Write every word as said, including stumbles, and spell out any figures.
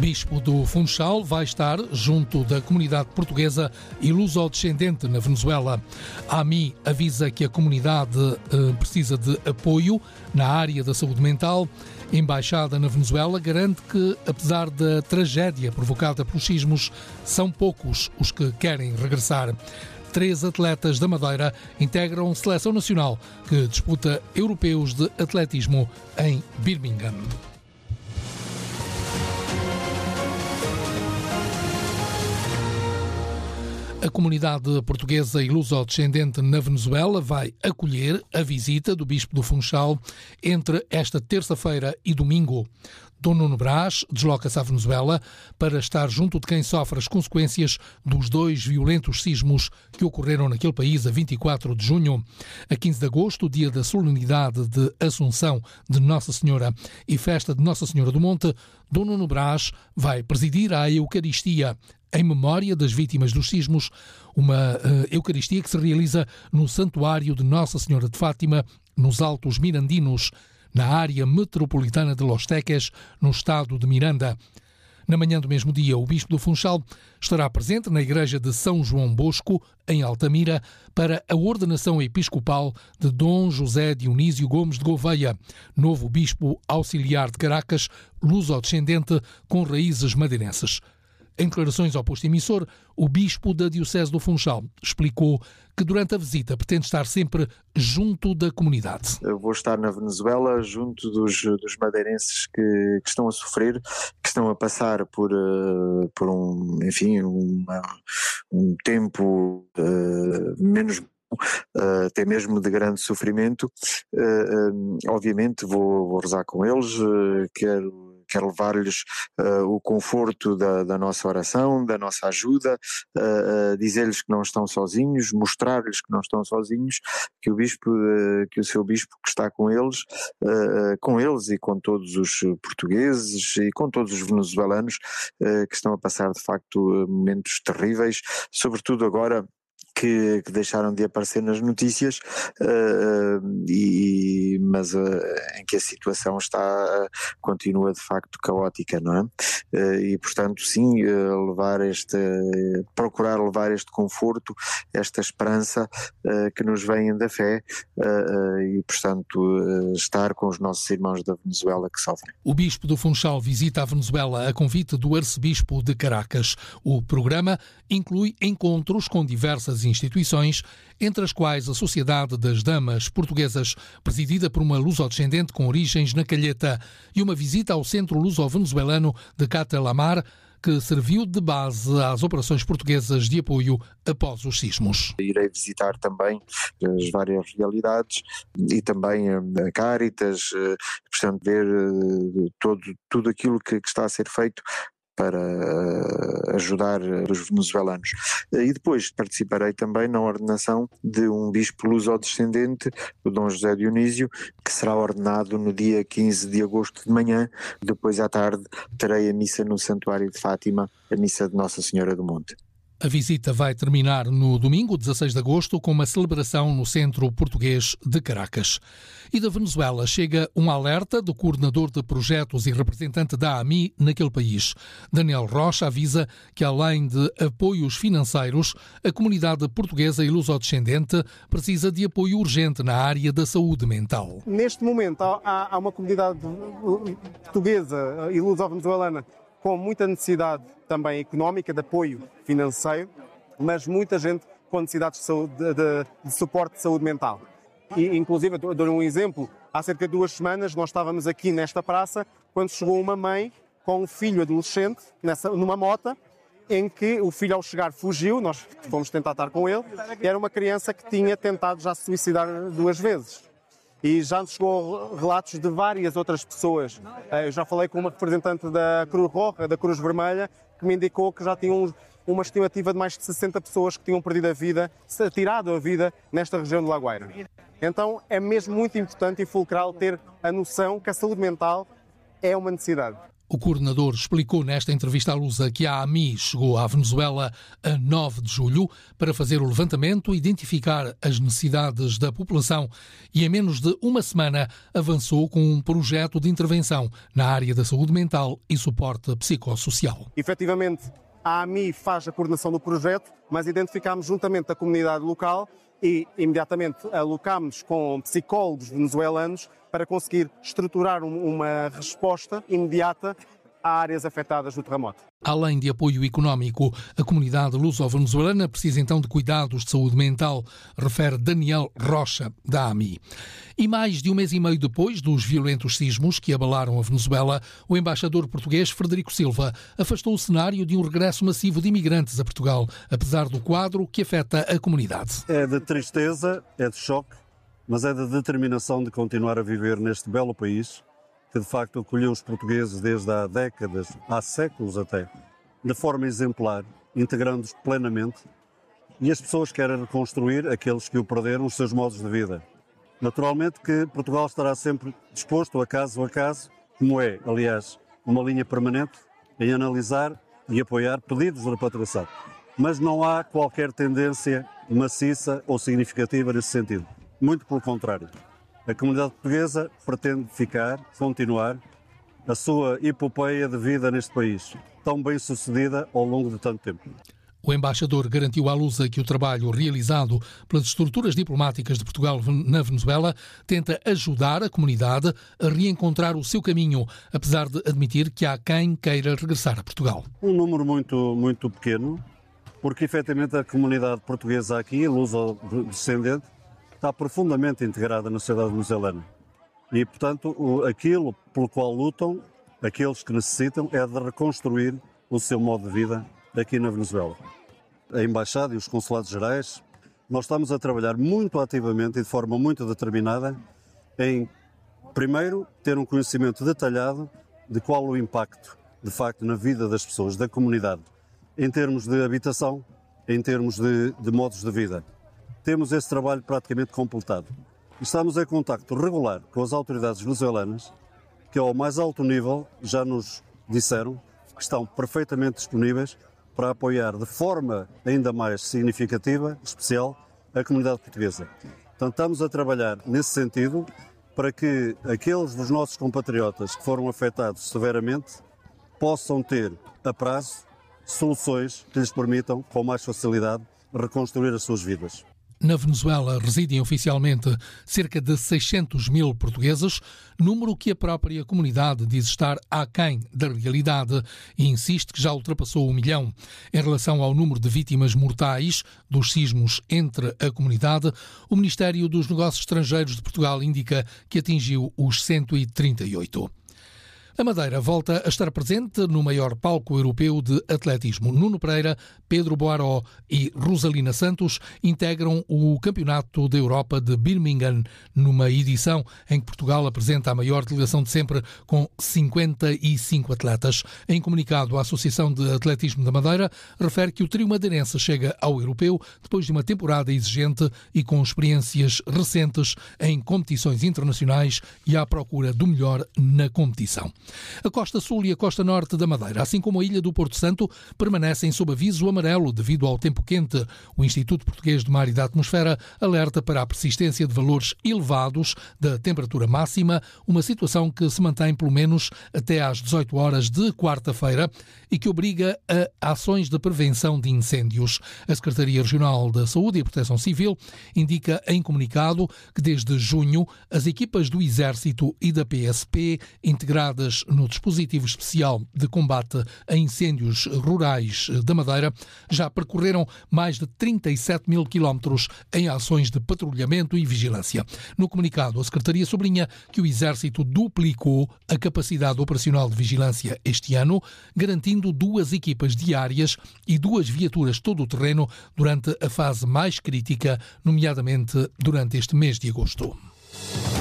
Bispo do Funchal vai estar junto da comunidade portuguesa e luso-descendente na Venezuela. A AMI avisa que a comunidade eh, precisa de apoio na área da saúde mental. A Embaixada na Venezuela garante que, apesar da tragédia provocada pelos sismos, são poucos os que querem regressar. Três atletas da Madeira integram a seleção nacional que disputa europeus de atletismo em Birmingham. A comunidade portuguesa e luso-descendente na Venezuela vai acolher a visita do Bispo do Funchal entre esta terça-feira e domingo. Dom Nuno Brás desloca-se à Venezuela para estar junto de quem sofre as consequências dos dois violentos sismos que ocorreram naquele país a vinte e quatro de junho. A quinze de agosto, dia da solenidade de Assunção de Nossa Senhora e festa de Nossa Senhora do Monte, Dom Nuno Brás vai presidir a Eucaristia em memória das vítimas dos sismos, uma uh, Eucaristia que se realiza no Santuário de Nossa Senhora de Fátima, nos Altos Mirandinos, na área metropolitana de Los Teques, no estado de Miranda. Na manhã do mesmo dia, o Bispo do Funchal estará presente na Igreja de São João Bosco, em Altamira, para a ordenação episcopal de Dom José Dionísio Gomes de Gouveia, novo Bispo auxiliar de Caracas, luso-descendente com raízes madeirenses. Em declarações ao posto emissor, o Bispo da Diocese do Funchal explicou que durante a visita pretende estar sempre junto da comunidade. Eu vou estar na Venezuela junto dos, dos madeirenses que, que estão a sofrer, que estão a passar por, uh, por um, enfim, uma, um tempo uh, menos Uh, até mesmo de grande sofrimento. Uh, uh, obviamente vou, vou rezar com eles, uh, quero Quero levar-lhes uh, o conforto da, da nossa oração, da nossa ajuda, uh, uh, dizer-lhes que não estão sozinhos, mostrar-lhes que não estão sozinhos, que o bispo, uh, que o seu bispo que está com eles, uh, uh, com eles e com todos os portugueses e com todos os venezuelanos uh, que estão a passar de facto momentos terríveis, sobretudo agora Que, que deixaram de aparecer nas notícias, uh, e, mas uh, em que a situação está, uh, continua de facto caótica, não é? Uh, e portanto sim, uh, levar este, uh, procurar levar este conforto, esta esperança uh, que nos vem da fé, uh, uh, e portanto uh, estar com os nossos irmãos da Venezuela que sofrem. O Bispo do Funchal visita a Venezuela a convite do Arcebispo de Caracas. O programa inclui encontros com diversas instituições, entre as quais a Sociedade das Damas Portuguesas, presidida por uma luso-descendente com origens na Calheta, e uma visita ao Centro Luso-Venezuelano de Catelamar, que serviu de base às operações portuguesas de apoio após os sismos. Irei visitar também as várias realidades e também a Cáritas, portanto ver todo, tudo aquilo que, que está a ser feito para ajudar os venezuelanos. E depois participarei também na ordenação de um bispo luso-descendente, o Dom José Dionísio, que será ordenado no dia quinze de agosto de manhã. Depois à tarde terei a missa no Santuário de Fátima, a missa de Nossa Senhora do Monte. A visita vai terminar no domingo, dezasseis de agosto, com uma celebração no Centro Português de Caracas. E da Venezuela chega um alerta do coordenador de projetos e representante da AMI naquele país. Daniel Rocha avisa que, além de apoios financeiros, a comunidade portuguesa e luso-descendente precisa de apoio urgente na área da saúde mental. Neste momento há, há uma comunidade portuguesa e luso-venezuelana com muita necessidade também económica, de apoio financeiro, mas muita gente com necessidades de, saúde, de, de, de suporte de saúde mental. E, inclusive, eu dou um exemplo, há cerca de duas semanas nós estávamos aqui nesta praça, quando chegou uma mãe com um filho adolescente nessa, numa mota, em que o filho ao chegar fugiu, nós fomos tentar estar com ele, e era uma criança que tinha tentado já se suicidar duas vezes. E já nos chegou relatos de várias outras pessoas. Eu já falei com uma representante da Cruz Roja, da Cruz Vermelha, que me indicou que já tinham uma estimativa de mais de sessenta pessoas que tinham perdido a vida, tirado a vida nesta região de Lagoeira. Então é mesmo muito importante e fulcral ter a noção que a saúde mental é uma necessidade. O coordenador explicou nesta entrevista à Lusa que a AMI chegou à Venezuela a nove de julho para fazer o levantamento, identificar as necessidades da população e em menos de uma semana avançou com um projeto de intervenção na área da saúde mental e suporte psicossocial. Efetivamente, a AMI faz a coordenação do projeto, mas identificámos juntamente a comunidade local e imediatamente alocámos com psicólogos venezuelanos para conseguir estruturar uma resposta imediata a áreas afetadas do terremoto. Além de apoio económico, a comunidade luso-venezuelana precisa então de cuidados de saúde mental, refere Daniel Rocha, da AMI. E mais de um mês e meio depois dos violentos sismos que abalaram a Venezuela, o embaixador português Frederico Silva afastou o cenário de um regresso massivo de imigrantes a Portugal, apesar do quadro que afeta a comunidade. É de tristeza, é de choque, mas é de determinação de continuar a viver neste belo país, que de facto acolheu os portugueses desde há décadas, há séculos até, de forma exemplar, integrando-os plenamente, e as pessoas querem reconstruir, aqueles que o perderam, os seus modos de vida. Naturalmente que Portugal estará sempre disposto, a caso a caso, como é, aliás, uma linha permanente, em analisar e apoiar pedidos de repatriação. Mas não há qualquer tendência maciça ou significativa nesse sentido. Muito pelo contrário. A comunidade portuguesa pretende ficar, continuar, a sua epopeia de vida neste país, tão bem sucedida ao longo de tanto tempo. O embaixador garantiu à Lusa que o trabalho realizado pelas estruturas diplomáticas de Portugal na Venezuela tenta ajudar a comunidade a reencontrar o seu caminho, apesar de admitir que há quem queira regressar a Portugal. Um número muito, muito pequeno, porque efetivamente a comunidade portuguesa aqui, luso-descendente, está profundamente integrada na sociedade venezuelana. E, portanto, o, aquilo pelo qual lutam, aqueles que necessitam, é de reconstruir o seu modo de vida aqui na Venezuela. A Embaixada e os Consulados Gerais, nós estamos a trabalhar muito ativamente e de forma muito determinada em, primeiro, ter um conhecimento detalhado de qual o impacto, de facto, na vida das pessoas, da comunidade, em termos de habitação, em termos de, de modos de vida. Temos esse trabalho praticamente completado. Estamos em contacto regular com as autoridades venezuelanas, que ao mais alto nível já nos disseram que estão perfeitamente disponíveis para apoiar de forma ainda mais significativa, especial, a comunidade portuguesa. Portanto, estamos a trabalhar nesse sentido para que aqueles dos nossos compatriotas que foram afetados severamente possam ter, a prazo, soluções que lhes permitam, com mais facilidade, reconstruir as suas vidas. Na Venezuela residem oficialmente cerca de seiscentos mil portugueses, número que a própria comunidade diz estar aquém da realidade e insiste que já ultrapassou um milhão. Em relação ao número de vítimas mortais dos sismos entre a comunidade, o Ministério dos Negócios Estrangeiros de Portugal indica que atingiu os cento e trinta e oito. A Madeira volta a estar presente no maior palco europeu de atletismo. Nuno Pereira, Pedro Boaró e Rosalina Santos integram o Campeonato da Europa de Birmingham, numa edição em que Portugal apresenta a maior delegação de sempre, com cinquenta e cinco atletas. Em comunicado, a Associação de Atletismo da Madeira refere que o trio madeirense chega ao europeu depois de uma temporada exigente e com experiências recentes em competições internacionais e à procura do melhor na competição. A costa sul e a costa norte da Madeira, assim como a ilha do Porto Santo, permanecem sob aviso amarelo devido ao tempo quente. O Instituto Português do Mar e da Atmosfera alerta para a persistência de valores elevados da temperatura máxima, uma situação que se mantém pelo menos até às dezoito horas de quarta-feira e que obriga a ações de prevenção de incêndios. A Secretaria Regional da Saúde e Proteção Civil indica em comunicado que desde junho as equipas do Exército e da P S P, integradas no dispositivo especial de combate a incêndios rurais da Madeira, já percorreram mais de trinta e sete mil quilómetros em ações de patrulhamento e vigilância. No comunicado, a Secretaria sublinha que o Exército duplicou a capacidade operacional de vigilância este ano, garantindo duas equipas diárias e duas viaturas todo-terreno durante a fase mais crítica, nomeadamente durante este mês de agosto.